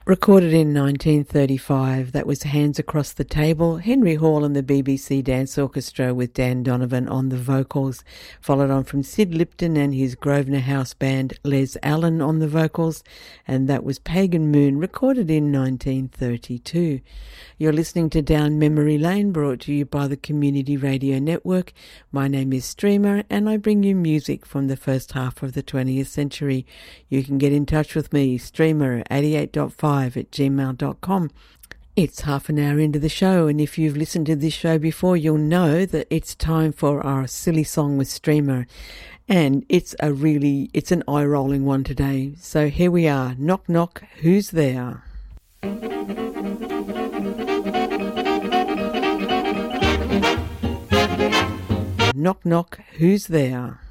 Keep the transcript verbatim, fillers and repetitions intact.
Recorded in nineteen thirty-five, that was Hands Across the Table, Henry Hall and the B B C Dance Orchestra with Dan Donovan on the vocals, followed on from Sid Lipton and his Grosvenor House band Les Allen on the vocals, and that was Pagan Moon, recorded in nineteen thirty-two. You're listening to Down Memory Lane, brought to you by the Community Radio Network. My name is Streamer, and I bring you music from the first half of the twentieth century. You can get in touch with me, streamer eighty-eight point five at gmail dot com. It's half an hour into the show, and if you've listened to this show before, you'll know that it's time for our Silly Song with Streamer. And it's a really, it's an eye-rolling one today. So here we are. Knock, knock, who's there? Knock, knock, who's there?